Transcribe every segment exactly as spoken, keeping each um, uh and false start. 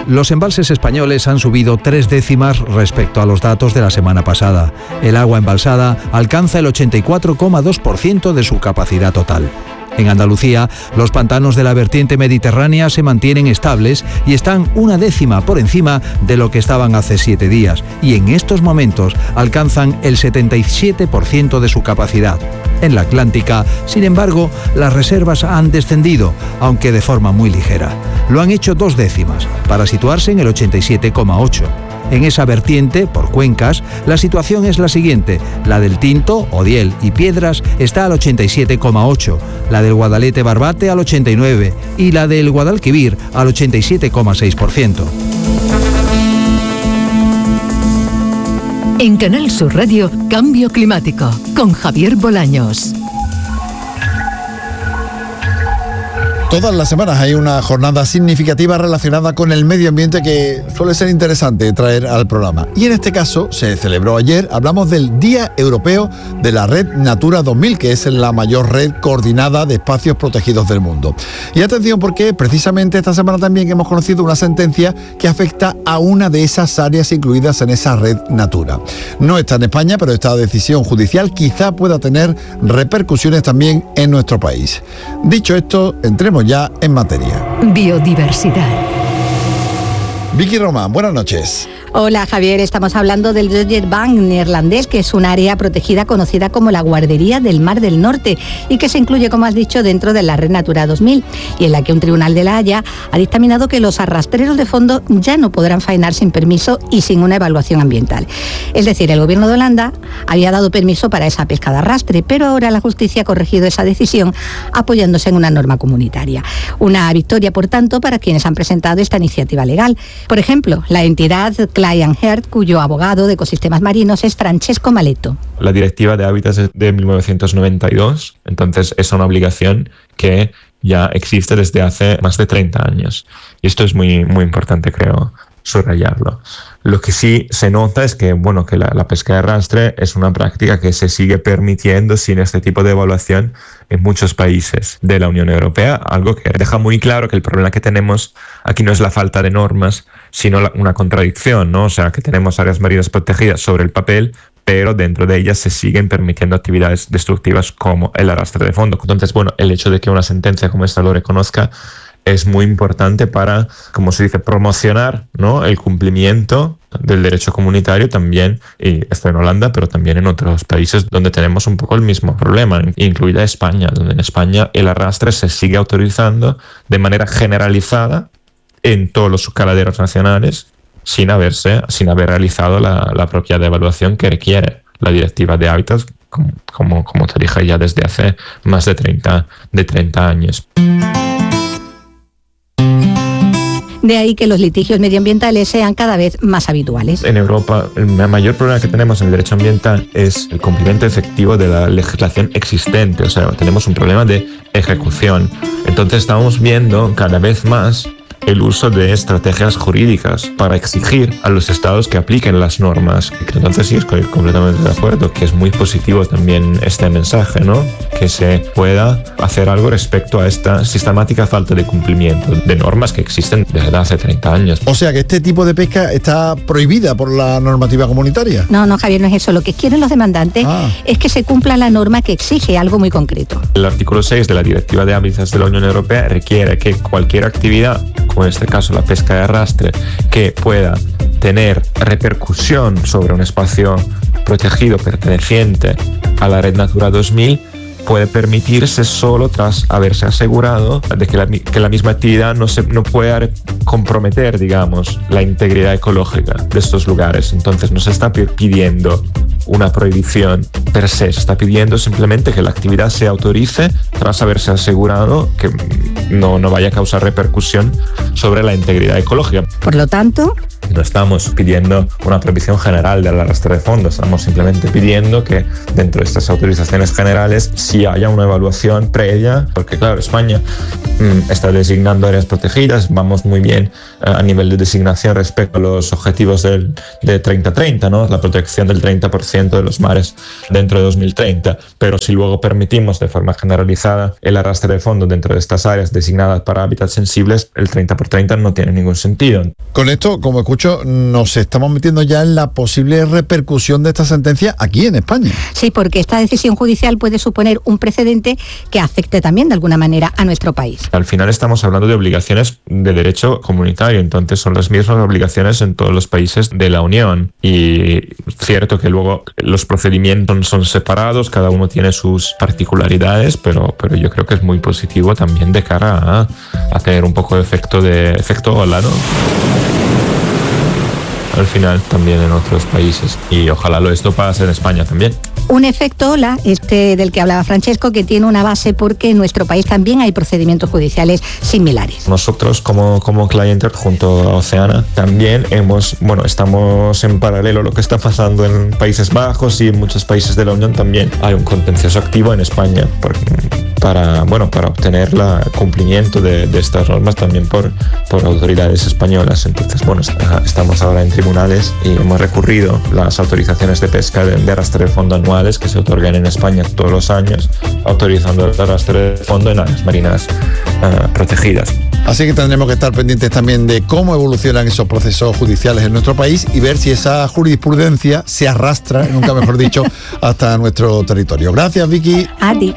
Los embalses españoles han subido tres décimas respecto a los datos de la semana pasada. El agua embalsada alcanza el ochenta y cuatro coma dos por ciento de su capacidad total. En Andalucía, los pantanos de la vertiente mediterránea se mantienen estables y están una décima por encima de lo que estaban hace siete días, y en estos momentos alcanzan el setenta y siete por ciento de su capacidad. En la Atlántica, sin embargo, las reservas han descendido, aunque de forma muy ligera. Lo han hecho dos décimas, para situarse en el ochenta y siete coma ocho. En esa vertiente, por cuencas, la situación es la siguiente. La del Tinto, Odiel y Piedras está al ochenta y siete coma ocho, la del Guadalete-Barbate al ochenta y nueve y la del Guadalquivir al ochenta y siete coma seis por ciento. En Canal Sur Radio, Cambio Climático, con Javier Bolaños. Todas las semanas hay una jornada significativa relacionada con el medio ambiente que suele ser interesante traer al programa. Y en este caso se celebró ayer, hablamos del Día Europeo de la Red Natura dos mil, que es la mayor red coordinada de espacios protegidos del mundo. Y atención, porque precisamente esta semana también hemos conocido una sentencia que afecta a una de esas áreas incluidas en esa red Natura. No está en España, pero esta decisión judicial quizá pueda tener repercusiones también en nuestro país. Dicho esto, entremos ya en materia. Biodiversidad. Vicky Román, buenas noches. Hola Javier, estamos hablando del Doggerbank neerlandés, que es un área protegida conocida como la Guardería del Mar del Norte y que se incluye, como has dicho, dentro de la Red Natura dos mil, y en la que un tribunal de La Haya ha dictaminado que los arrastreros de fondo ya no podrán faenar sin permiso y sin una evaluación ambiental. Es decir, el gobierno de Holanda había dado permiso para esa pesca de arrastre, pero ahora la justicia ha corregido esa decisión apoyándose en una norma comunitaria. Una victoria, por tanto, para quienes han presentado esta iniciativa legal. Por ejemplo, la entidad Client Heart, cuyo abogado de ecosistemas marinos es Francesco Maletto. La Directiva de Hábitats es de mil novecientos noventa y dos, entonces es una obligación que ya existe desde hace más de treinta años. Y esto es muy, muy importante, creo, subrayarlo. Lo que sí se nota es que, bueno, que la, la pesca de arrastre es una práctica que se sigue permitiendo sin este tipo de evaluación en muchos países de la Unión Europea, algo que deja muy claro que el problema que tenemos aquí no es la falta de normas, sino la, una contradicción, ¿no? O sea, que tenemos áreas marinas protegidas sobre el papel, pero dentro de ellas se siguen permitiendo actividades destructivas como el arrastre de fondo. Entonces, bueno, el hecho de que una sentencia como esta lo reconozca es muy importante para, como se dice, promocionar, ¿no?, el cumplimiento del derecho comunitario también, y esto en Holanda, pero también en otros países donde tenemos un poco el mismo problema, incluida España, donde en España el arrastre se sigue autorizando de manera generalizada en todos los caladeros nacionales sin haberse, sin haber realizado la, la propia evaluación que requiere la Directiva de Hábitats, como, como, como te dije ya desde hace más de treinta, de treinta años. De ahí que los litigios medioambientales sean cada vez más habituales. En Europa, el mayor problema que tenemos en el derecho ambiental es el cumplimiento efectivo de la legislación existente. O sea, tenemos un problema de ejecución. Entonces estamos viendo cada vez más el uso de estrategias jurídicas para exigir a los estados que apliquen las normas. Entonces sí, estoy completamente de acuerdo, que es muy positivo también este mensaje, ¿no? Que se pueda hacer algo respecto a esta sistemática falta de cumplimiento de normas que existen desde hace treinta años. O sea que este tipo de pesca está prohibida por la normativa comunitaria. No, no, Javier, no es eso. Lo que quieren los demandantes ah. es que se cumpla la norma que exige algo muy concreto. El artículo seis de la Directiva de Hábitats de la Unión Europea requiere que cualquier actividad, como en este caso la pesca de arrastre, que pueda tener repercusión sobre un espacio protegido perteneciente a la Red Natura dos mil, puede permitirse solo tras haberse asegurado de que la, que la misma actividad no, se, no pueda comprometer, digamos, la integridad ecológica de estos lugares. Entonces no se está pidiendo una prohibición per se, se está pidiendo simplemente que la actividad se autorice tras haberse asegurado que no, no vaya a causar repercusión sobre la integridad ecológica. Por lo tanto, no estamos pidiendo una prohibición general del arrastre de fondo, estamos simplemente pidiendo que dentro de estas autorizaciones generales sí haya una evaluación previa, porque claro, España mmm, está designando áreas protegidas, vamos muy bien uh, a nivel de designación respecto a los objetivos del, de treinta treinta, ¿no? La protección del treinta por ciento de los mares dentro de dos mil treinta, pero si luego permitimos de forma generalizada el arrastre de fondo dentro de estas áreas designadas para hábitats sensibles, el treinta por treinta no tiene ningún sentido. Con esto, como escucho, nos estamos metiendo ya en la posible repercusión de esta sentencia aquí en España. Sí, porque esta decisión judicial puede suponer un precedente que afecte también de alguna manera a nuestro país. Al final estamos hablando de obligaciones de derecho comunitario, entonces son las mismas obligaciones en todos los países de la Unión. Y cierto que luego los procedimientos son separados, cada uno tiene sus particularidades, pero, pero yo creo que es muy positivo también de cara a, a tener un poco de efecto de efecto ola, ¿no? Al final también en otros países, y ojalá lo esto pase en España también. Un efecto ola, este del que hablaba Francesco, que tiene una base porque en nuestro país también hay procedimientos judiciales similares. Nosotros como, como Clienter junto a Oceana también hemos, bueno, estamos en paralelo a lo que está pasando en Países Bajos y en muchos países de la Unión también. Hay un contencioso activo en España por, para, bueno, para obtener el cumplimiento de, de estas normas también por, por autoridades españolas. Entonces, bueno, estamos ahora en tribunales y hemos recurrido las autorizaciones de pesca de, de arrastre de fondo anual que se otorgan en España todos los años, autorizando el arrastre de fondo en áreas marinas uh, protegidas. Así que tendremos que estar pendientes también de cómo evolucionan esos procesos judiciales en nuestro país y ver si esa jurisprudencia se arrastra, nunca mejor dicho, hasta nuestro territorio. Gracias, Vicky. A ti.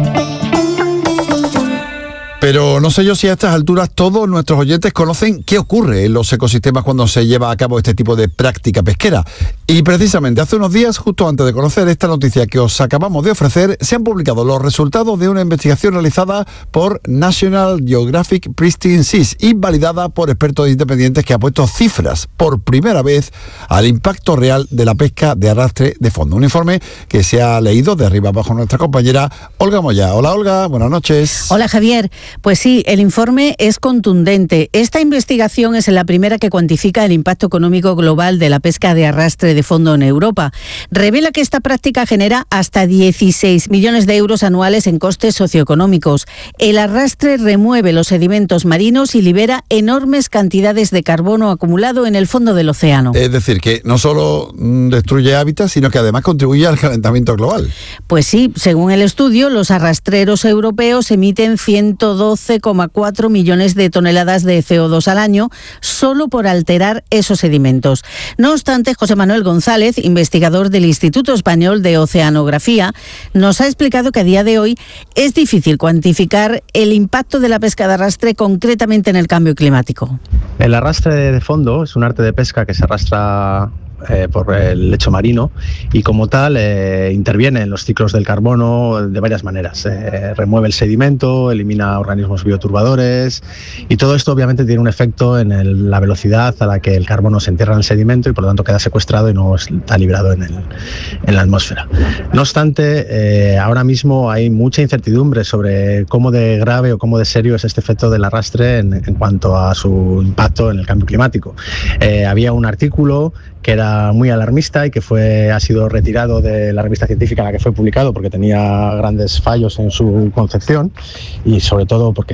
Pero no sé yo si a estas alturas todos nuestros oyentes conocen qué ocurre en los ecosistemas cuando se lleva a cabo este tipo de práctica pesquera. Y precisamente hace unos días, justo antes de conocer esta noticia que os acabamos de ofrecer, se han publicado los resultados de una investigación realizada por National Geographic Pristine Seas y validada por expertos independientes que ha puesto cifras por primera vez al impacto real de la pesca de arrastre de fondo. Un informe que se ha leído de arriba abajo nuestra compañera Olga Moya. Hola Olga, buenas noches. Hola Javier. Pues sí, el informe es contundente. Esta investigación es la primera que cuantifica el impacto económico global de la pesca de arrastre de fondo en Europa. Revela que esta práctica genera hasta dieciséis millones de euros anuales en costes socioeconómicos. El arrastre remueve los sedimentos marinos y libera enormes cantidades de carbono acumulado en el fondo del océano. Es decir, que no solo destruye hábitats, sino que además contribuye al calentamiento global. Pues sí, según el estudio, los arrastreros europeos emiten ciento doce coma cuatro millones de toneladas de C O dos al año solo por alterar esos sedimentos. No obstante, José Manuel González, investigador del Instituto Español de Oceanografía, nos ha explicado que a día de hoy es difícil cuantificar el impacto de la pesca de arrastre concretamente en el cambio climático. El arrastre de fondo es un arte de pesca que se arrastra Eh, por el lecho marino y como tal eh, interviene en los ciclos del carbono de varias maneras. Eh, remueve el sedimento, elimina organismos bioturbadores y todo esto obviamente tiene un efecto en el, la velocidad a la que el carbono se entierra en el sedimento y por lo tanto queda secuestrado y no está liberado en, el, en la atmósfera. No obstante, eh, ahora mismo hay mucha incertidumbre sobre cómo de grave o cómo de serio es este efecto del arrastre en, en cuanto a su impacto en el cambio climático. Eh, había un artículo que era muy alarmista y que fue, ha sido retirado de la revista científica en la que fue publicado porque tenía grandes fallos en su concepción y sobre todo porque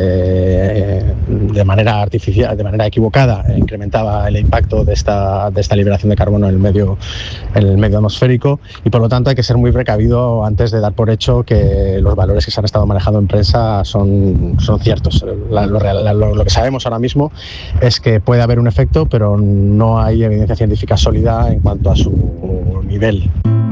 eh, de manera artificial, de manera equivocada, incrementaba el impacto de esta, de esta liberación de carbono en el medio, en el medio atmosférico y por lo tanto hay que ser muy precavido antes de dar por hecho que los valores que se han estado manejando en prensa son, son ciertos. La, lo, la, lo, lo que sabemos ahora mismo es que puede haber un efecto, pero no hay evidencia científica sólida en cuanto a su nivel.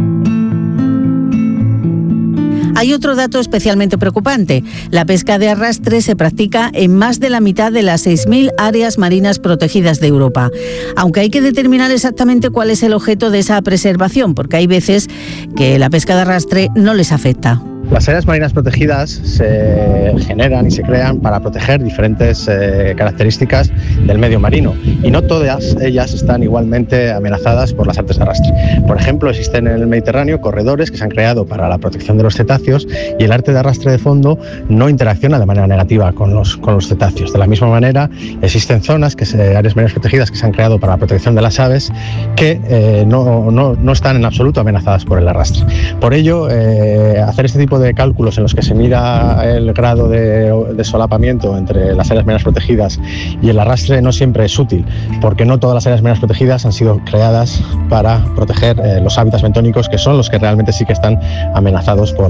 Hay otro dato especialmente preocupante. La pesca de arrastre se practica en más de la mitad de las seis mil áreas marinas protegidas de Europa. Aunque hay que determinar exactamente cuál es el objeto de esa preservación, porque hay veces que la pesca de arrastre no les afecta. Las áreas marinas protegidas se generan y se crean para proteger diferentes eh, características del medio marino y no todas ellas están igualmente amenazadas por las artes de arrastre. Por ejemplo, existen en el Mediterráneo corredores que se han creado para la protección de los cetáceos y el arte de arrastre de fondo no interacciona de manera negativa con los, con los cetáceos. De la misma manera, existen zonas, que se, áreas marinas protegidas que se han creado para la protección de las aves que eh, no, no, no están en absoluto amenazadas por el arrastre. Por ello, eh, hacer este tipo de de cálculos en los que se mira el grado de, de solapamiento entre las áreas marinas protegidas y el arrastre no siempre es útil, porque no todas las áreas marinas protegidas han sido creadas para proteger eh, los hábitats bentónicos, que son los que realmente sí que están amenazados por